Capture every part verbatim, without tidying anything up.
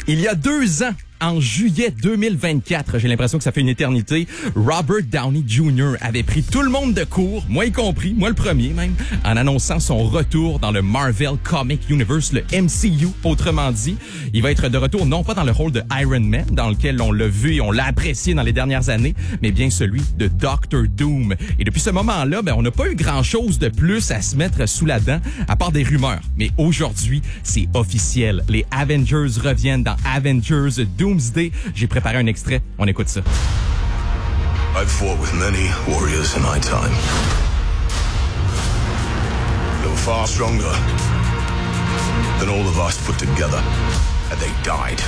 Il y a deux ans, en juillet deux mille vingt-quatre, j'ai l'impression que ça fait une éternité, Robert Downey junior avait pris tout le monde de court, moi y compris, moi le premier même, en annonçant son retour dans le Marvel Comic Universe, le M C U, autrement dit. Il va être de retour non pas dans le rôle de Iron Man, dans lequel on l'a vu et on l'a apprécié dans les dernières années, mais bien celui de docteur Doom. Et depuis ce moment-là, ben, on n'a pas eu grand-chose de plus à se mettre sous la dent, à part des rumeurs. Mais aujourd'hui, c'est officiel. Les Avengers reviennent dans Avengers Doomsday. J'ai préparé un extrait. On écoute ça. I've fought with many warriors in my time. They were far stronger than all of us put together, and they died.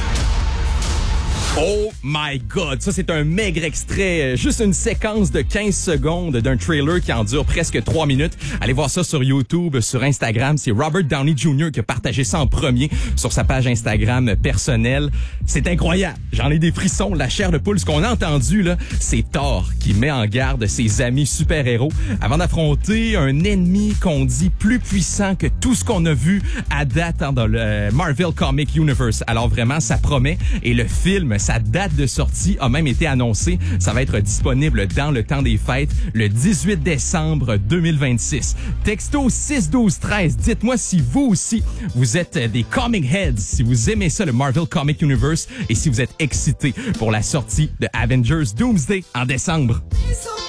Oh my God! Ça, c'est un maigre extrait, juste une séquence de quinze secondes d'un trailer qui en dure presque trois minutes. Allez voir ça sur YouTube, sur Instagram. C'est Robert Downey junior qui a partagé ça en premier sur sa page Instagram personnelle. C'est incroyable. J'en ai des frissons, la chair de poule. Ce qu'on a entendu, là, c'est Thor qui met en garde ses amis super-héros avant d'affronter un ennemi qu'on dit plus puissant que tout ce qu'on a vu à date dans le Marvel Comic Universe. Alors vraiment, ça promet. Et le film, sa date de sortie a même été annoncée. Ça va être disponible dans le temps des fêtes, le dix-huit décembre deux mille vingt-six. Texto six douze treize, dites-moi si vous aussi, vous êtes des comic heads, si vous aimez ça, le Marvel Comic Universe, et si vous êtes excités pour la sortie de Avengers Doomsday en décembre.